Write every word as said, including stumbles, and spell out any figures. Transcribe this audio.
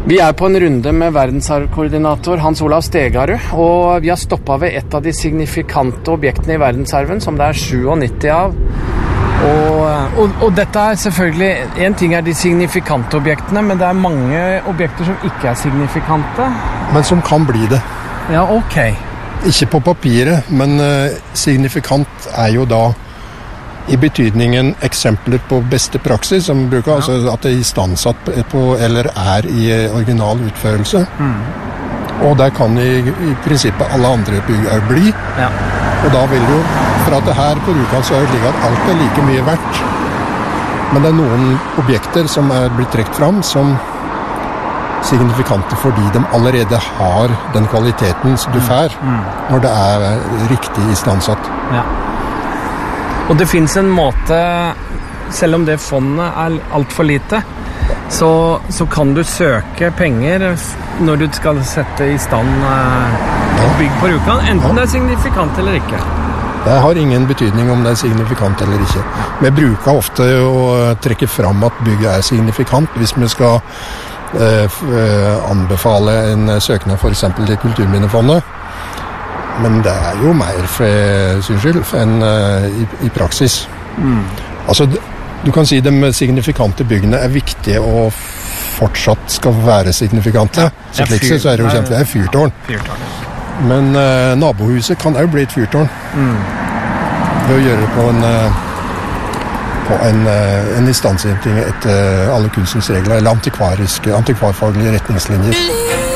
Vi er på en runde med verdensarvkoordinator Hans Olav Stegarud, og vi har stoppet ved et av de signifikante objektene i verdensarven, som det er syttisju av. Og, og, og dette er selvfølgelig, en ting er de signifikante objektene, men det er mange objekter som ikke er signifikante. Men som kan bli det. Ja, ok. Ikke på papiret, men uh, signifikant er jo da i betydningen eksempler på beste praksis, som bruker, ja. Altså at det er istandsatt på, eller er i original utførelse. Mm. Og der kan i, i prinsippet alle andre bygg bli. Ja. Og da vil jo, for at det her på Rjukan så er det slik at alt er like mye verdt. Men det er noen objekter som er blitt trekt fram som signifikante fordi de allerede har den kvaliteten som du får mm. Mm. når det er riktig istandsatt. Ja. Og det finnes en måte, selv om det fondet er alt for lite, så, så kan du søke penger når du skal sette i stand et bygg på Rjukan, enten ja. Det er signifikant eller ikke. Det har ingen betydning om det er signifikant eller ikke. Vi bruker ofte å trekke fram at bygget er signifikant hvis vi skal eh, anbefale en søknad for eksempel til Kulturminnefondet. Men det er jo mer for sin skyld enn uh, i, i praksis. Mm. Altså, du kan si de signifikante byggene er viktige og fortsatt skal være signifikante. Ja, så slik så er det jo kjent, det er fyrtårn. fyrtårn ja. Men uh, nabohuset kan også bli et fyrtårn. Mm. Ved å gjøre det på en, uh, på en, uh, en instanshenting etter uh, alle kunstens regler, eller antikvariske, antikvarfaglige retningslinjer.